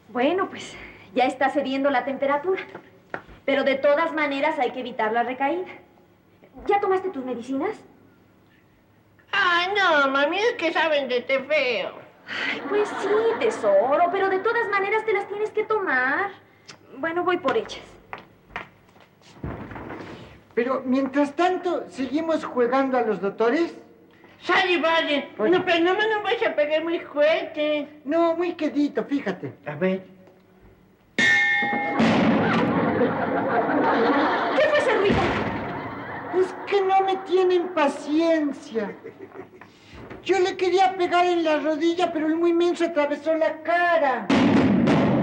Bueno, pues ya está cediendo la temperatura. Pero de todas maneras hay que evitar la recaída. ¿Ya tomaste tus medicinas? Ay, no, mami, es que saben de té feo. Ay, pues sí, tesoro, pero de todas maneras te las tienes que tomar. Bueno, voy por ellas. Pero mientras tanto, ¿seguimos jugando a los doctores? Sale, vale. Oye. No, pero no me lo vas a pegar muy fuerte. No, muy quedito, fíjate. A ver. ¿Qué fue ese ruido? Es que no me tienen paciencia. Yo le quería pegar en la rodilla, pero el muy menso atravesó la cara.